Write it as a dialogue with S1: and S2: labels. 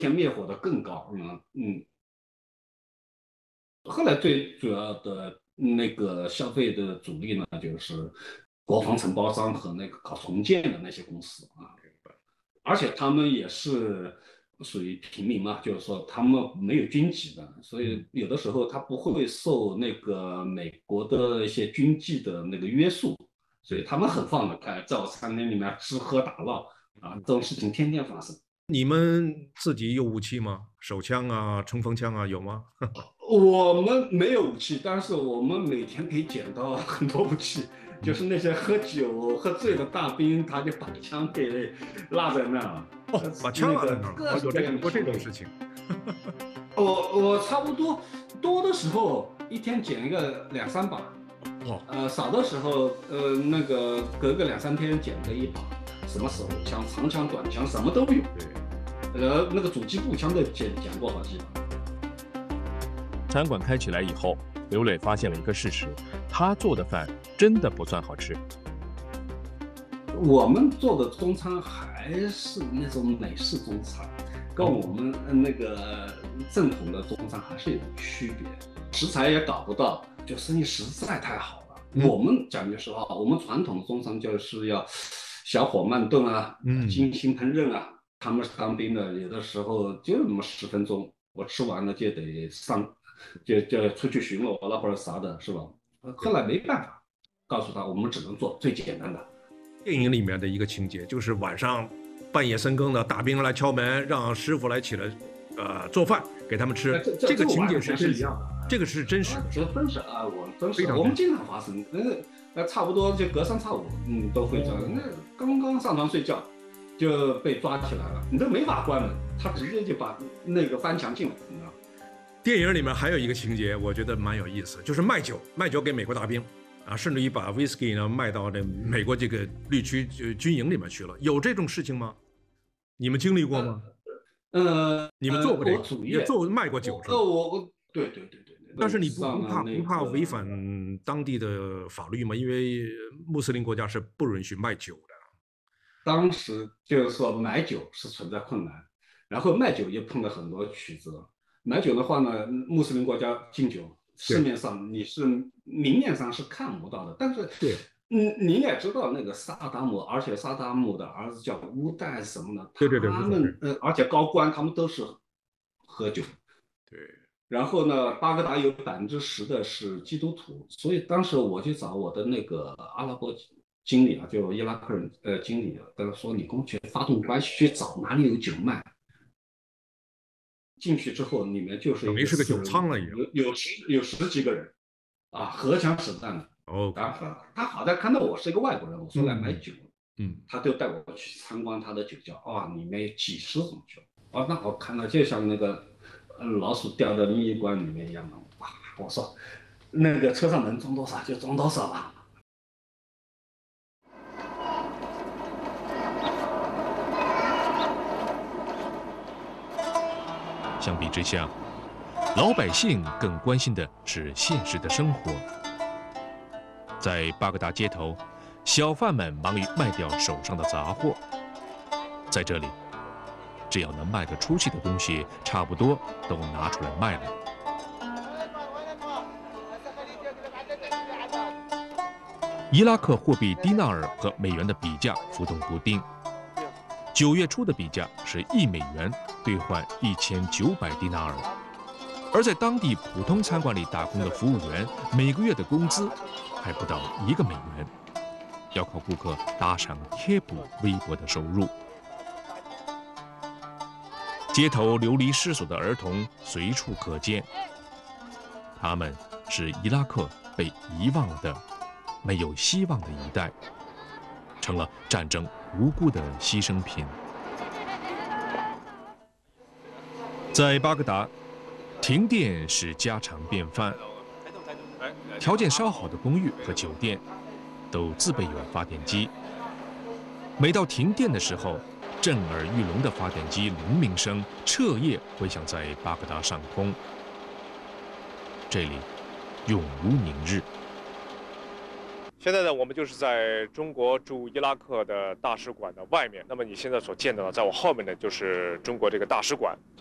S1: 天灭火的更高。后来最主要的那个消费的主力呢，就是国防承包商和那个搞重建的那些公司啊，而且他们也是属于平民嘛，就是说他们没有军籍的，所以有的时候他不会受那个美国的一些军纪的那个约束，所以他们很放得开，在我餐厅里面吃喝打闹啊，这种事情天天发生。
S2: 你们自己有武器吗？手枪啊、冲锋枪啊，有吗？
S1: 我们没有武器，但是我们每天可以捡到很多武器，就是那些喝酒喝醉的大兵，他就把枪给落在那儿了。
S2: 哦，把枪
S1: 那个
S2: 落在那儿了。哦，
S1: 各式各样的
S2: 有这
S1: 枪类。
S2: 种事情。
S1: 我差不多的时候一天捡一个两三把，
S2: 哦，
S1: 少的时候那个隔个两三天捡个一把，什么手枪、长枪、短枪什么都有。
S2: 对，
S1: 那个主机步枪都捡过好几把。
S3: 餐馆开起来以后，刘磊发现了一个事实：他做的饭真的不算好吃。
S1: 我们做的中餐还是那种美式中餐，跟我们那个正统的中餐还是有区别，食材也搞不到，就生意实在太好了。我们讲句实话，我们传统中餐就是要小火慢炖啊，精心烹饪啊。他们是当兵的，有的时候就那么10分钟，我吃完了就得就出去巡逻了或者啥的，是吧？后来没办法，告诉他我们只能做最简单的。
S2: 电影里面的一个情节就是晚上半夜深更的，大兵来敲门，让师傅来起来，做饭给他们吃。这个情节
S1: 是一样的，
S2: 这个是真实的，
S1: 真实啊，我们经常发生，差不多就隔三差五，都会这样。那刚刚上床睡觉就被抓起来了，你都没法关门，他直接就把那个翻墙进来，你知道。
S2: 电影里面还有一个情节，我觉得蛮有意思，就是卖酒给美国大兵。甚至于把 whisky 呢卖到这美国这个绿区军营里面去了，有这种事情吗？你们经历过吗？你们做过这个，也卖过酒是吧？
S1: 对。
S2: 但是你不怕违反当地的法律吗？因为穆斯林国家是不允许卖酒的。
S1: 当时就是说买酒是存在困难，然后卖酒也碰到很多曲折。买酒的话呢，穆斯林国家禁酒。市面上你是明面上是看不到的，但是你也知道那个萨达姆，而且萨达姆的儿子叫乌代什么的，他们而且高官他们都是喝酒。
S2: 对。
S1: 然后呢，巴格达有10%的是基督徒，所以当时我去找我的那个阿拉伯经理啊，就伊拉克人经理，跟他说你跟我去发动关系去找哪里有酒卖。进去之后，里面就是
S2: 等于是个酒仓了，
S1: 有十几个人，荷枪实弹的。然后他好在看到我是一个外国人，我说来买酒，他就带我去参观他的酒窖，里面有几十种酒，那我看到就像那个老鼠掉到蜜罐里面一样的，我说那个车上能装多少就装多少吧。
S3: 相比之下，老百姓更关心的是现实的生活。在巴格达街头，小贩们忙于卖掉手上的杂货。在这里，只要能卖得出去的东西，差不多都拿出来卖了。伊拉克货币迪纳尔和美元的比价浮动不定。9月初的比价是1美元兑换1900迪纳尔，而在当地普通餐馆里打工的服务员，每个月的工资还不到1个美元，要靠顾客打赏贴补微薄的收入。街头流离失所的儿童随处可见，他们是伊拉克被遗忘的、没有希望的一代，成了战争无辜的牺牲品。在巴格达，停电是家常便饭。条件稍好的公寓和酒店都自备有发电机。每到停电的时候，震耳欲聋的发电机轰鸣声彻夜回响在巴格达上空。这里永无宁日。
S4: 现在呢，我们就是在中国驻伊拉克的大使馆的外面。那么你现在所见到的，在我后面呢，就是中国这个大使馆。